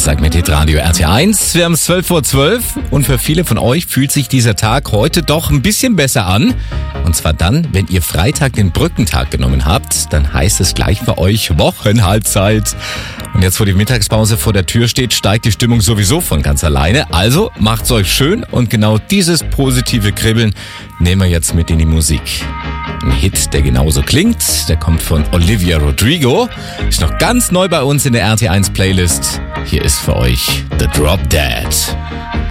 Donnerstag mit Hitradio RT1. Wir haben es 12:12 Uhr und für viele von euch fühlt sich dieser Tag heute doch ein bisschen besser an. Und zwar dann, wenn ihr Freitag den Brückentag genommen habt, dann heißt es gleich für euch Wochenhalbzeit. Und jetzt, wo die Mittagspause vor der Tür steht, steigt die Stimmung sowieso von ganz alleine. Also macht's euch schön und genau dieses positive Kribbeln nehmen wir jetzt mit in die Musik. Ein Hit, der genauso klingt, der kommt von Olivia Rodrigo, ist noch ganz neu bei uns in der RT1 Playlist. Hier ist für euch The Drop Dead.